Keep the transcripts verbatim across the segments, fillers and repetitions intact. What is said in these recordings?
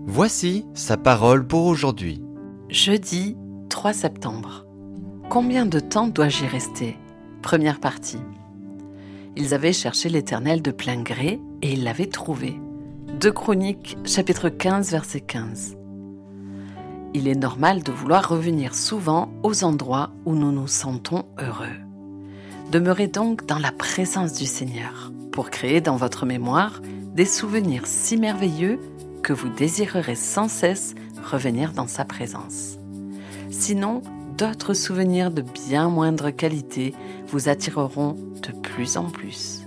Voici sa parole pour aujourd'hui. Jeudi trois septembre. Combien de temps dois-je y rester ? Première partie. Ils avaient cherché l'Éternel de plein gré et ils l'avaient trouvé. deux Chroniques, chapitre quinze, verset quinze. Il est normal de vouloir revenir souvent aux endroits où nous nous sentons heureux. Demeurez donc dans la présence du Seigneur pour créer dans votre mémoire des souvenirs si merveilleux que vous désirerez sans cesse revenir dans sa présence. Sinon, d'autres souvenirs de bien moindre qualité vous attireront de plus en plus.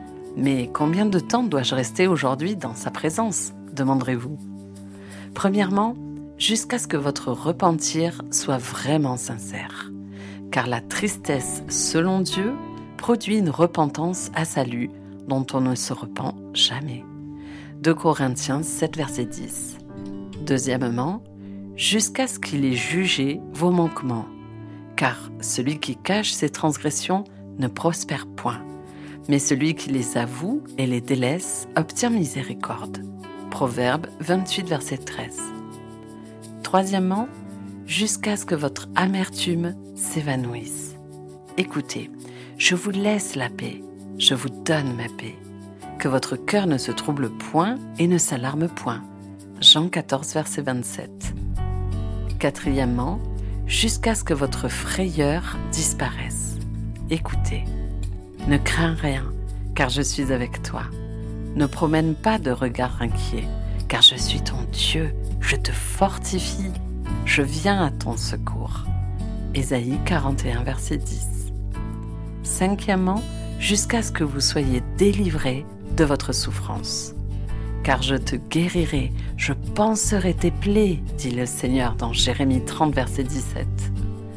Mais combien de temps dois-je rester aujourd'hui dans sa présence ? Demanderez-vous. Premièrement, jusqu'à ce que votre repentir soit vraiment sincère. Car la tristesse, selon Dieu, produit une repentance à salut dont on ne se repent jamais. deux Corinthiens sept, verset dix. Deuxièmement, jusqu'à ce qu'il ait jugé vos manquements. Car celui qui cache ses transgressions ne prospère point, mais celui qui les avoue et les délaisse obtient miséricorde. Proverbe vingt-huit, verset treize. Troisièmement, jusqu'à ce que votre amertume s'évanouisse. Écoutez, je vous laisse la paix, je vous donne ma paix. Que votre cœur ne se trouble point et ne s'alarme point. Jean quatorze, verset vingt-sept. Quatrièmement, jusqu'à ce que votre frayeur disparaisse. Écoutez, ne crains rien, car je suis avec toi. Ne promène pas de regard inquiet, car je suis ton Dieu, je te fortifie, je viens à ton secours. Ésaïe quarante et un, verset dix. Cinquièmement, jusqu'à ce que vous soyez délivrés de votre souffrance. Car je te guérirai, je panserai tes plaies, dit le Seigneur dans Jérémie trente, verset dix-sept.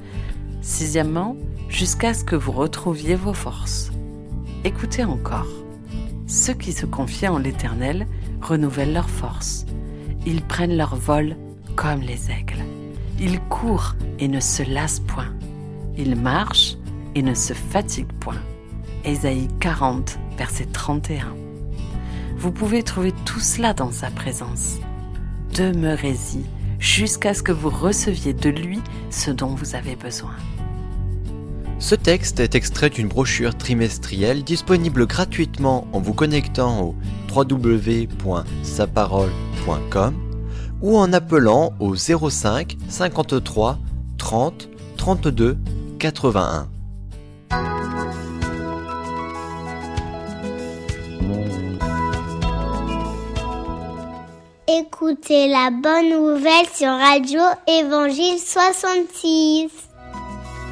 Sixièmement, jusqu'à ce que vous retrouviez vos forces. Écoutez encore. Ceux qui se confient en l'Éternel renouvellent leurs forces. Ils prennent leur vol comme les aigles. Ils courent et ne se lassent point. Ils marchent et ne se fatiguent point. Ésaïe quarante, verset trente et un. Vous pouvez trouver tout cela dans sa présence. Demeurez-y jusqu'à ce que vous receviez de lui ce dont vous avez besoin. Ce texte est extrait d'une brochure trimestrielle disponible gratuitement en vous connectant au w w w point sa parole point com ou en appelant au zéro cinq cinquante-trois trente trente-deux quatre-vingt-un. Écoutez la bonne nouvelle sur Radio Évangile soixante-six.